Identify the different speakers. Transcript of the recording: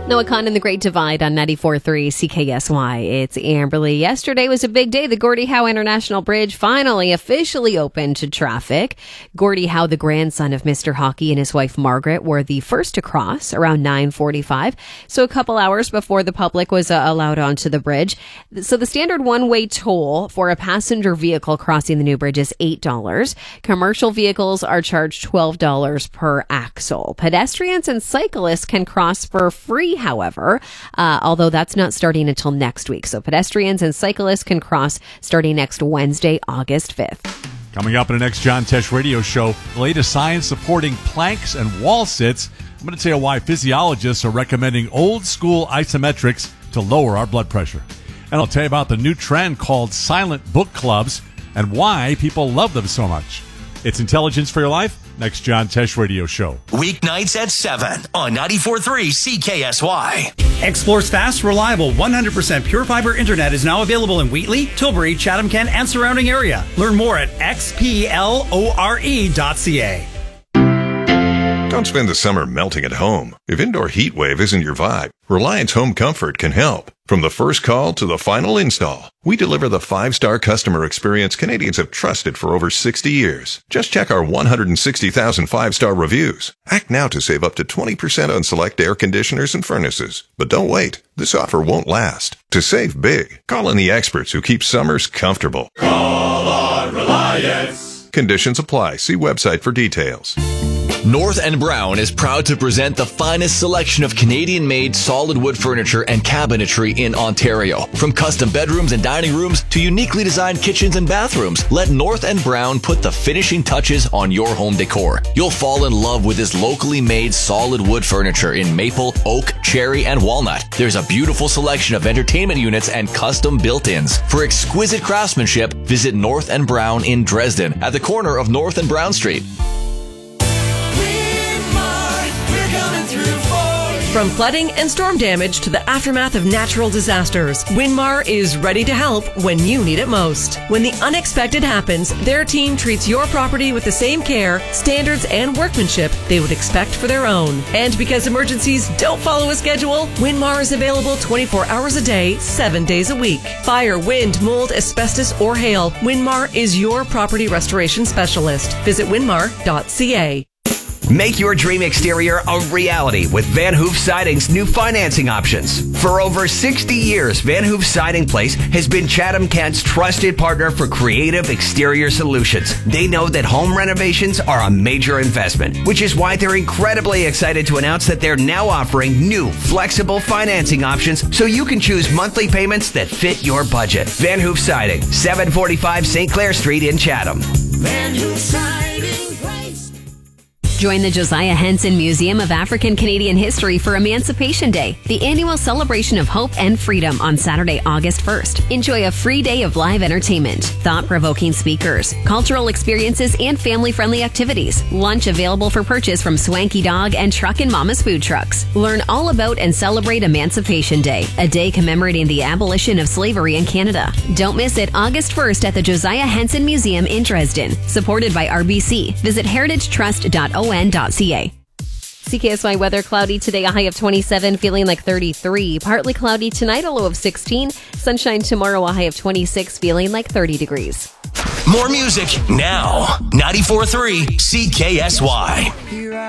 Speaker 1: Noah Kahn and the Great Divide on 94.3 CKSY. It's Amberly. Yesterday was a big day. The Gordie Howe International Bridge finally officially opened to traffic. Gordie Howe, the grandson of Mr. Hockey, and his wife Margaret were the first to cross around 9:45. So a couple hours before the public was allowed onto the bridge. So the standard one-way toll for a passenger vehicle crossing the new bridge is $8. Commercial vehicles are charged $12 per axle. Pedestrians and cyclists can cross for free, however, although that's not starting until next week. So pedestrians and cyclists can cross starting next Wednesday, August 5th.
Speaker 2: Coming up in the next John Tesh radio show, the latest science supporting planks and wall sits. I'm going to tell you why physiologists are recommending old school isometrics to lower our blood pressure. And I'll tell you about the new trend called silent book clubs and why people love them so much. It's Intelligence for Your Life, next John Tesh radio show.
Speaker 3: Weeknights at 7 on 94.3 CKSY.
Speaker 4: Explore's fast, reliable, 100% pure fiber internet is now available in Wheatley, Tilbury, Chatham-Kent, and surrounding area. Learn more at xplore.ca.
Speaker 5: Don't spend the summer melting at home. If indoor heat wave isn't your vibe, Reliance Home Comfort can help. From the first call to the final install, we deliver the 5-star customer experience Canadians have trusted for over 60 years. Just check our 160,000 5-star reviews. Act now to save up to 20% on select air conditioners and furnaces. But don't wait. This offer won't last. To save big, call in the experts who keep summers comfortable.
Speaker 6: Call on Reliance.
Speaker 5: Conditions apply. See website for details.
Speaker 3: North and Brown is proud to present the finest selection of Canadian-made solid wood furniture and cabinetry in Ontario. From custom bedrooms and dining rooms to uniquely designed kitchens and bathrooms, let North and Brown put the finishing touches on your home decor. You'll fall in love with this locally made solid wood furniture in maple, oak, cherry, and walnut. There's a beautiful selection of entertainment units and custom built-ins. For exquisite craftsmanship, visit North and Brown in Dresden at the corner of North and Brown Street.
Speaker 7: From flooding and storm damage to the aftermath of natural disasters, Winmar is ready to help when you need it most. When the unexpected happens, their team treats your property with the same care, standards, and workmanship they would expect for their own. And because emergencies don't follow a schedule, Winmar is available 24 hours a day, 7 days a week. Fire, wind, mold, asbestos, or hail, Winmar is your property restoration specialist. Visit winmar.ca.
Speaker 8: Make your dream exterior a reality with Van Hoof Siding's new financing options. For over 60 years, Van Hoof Siding Place has been Chatham-Kent's trusted partner for creative exterior solutions. They know that home renovations are a major investment, which is why they're incredibly excited to announce that they're now offering new flexible financing options so you can choose monthly payments that fit your budget. Van Hoof Siding, 745 St. Clair Street in Chatham.
Speaker 6: Van Hoof Siding Place.
Speaker 1: Join the Josiah Henson Museum of African Canadian History for Emancipation Day, the annual celebration of hope and freedom on Saturday, August 1st. Enjoy a free day of live entertainment, thought-provoking speakers, cultural experiences, and family-friendly activities. Lunch available for purchase from Swanky Dog and Truck and Mama's Food Trucks. Learn all about and celebrate Emancipation Day, a day commemorating the abolition of slavery in Canada. Don't miss it August 1st at the Josiah Henson Museum in Dresden. Supported by RBC. Visit heritagetrust.on.ca. CKSY weather, cloudy today, a high of 27, feeling like 33. Partly cloudy tonight, a low of 16. Sunshine tomorrow, a high of 26, feeling like 30 degrees.
Speaker 3: More music now. 94.3 CKSY.